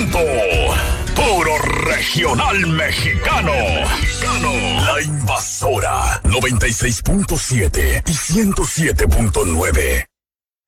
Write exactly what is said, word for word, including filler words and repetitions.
momento. Puro regional mexicano. Mexicano. La Invasora. noventa y seis punto siete y ciento siete punto nueve.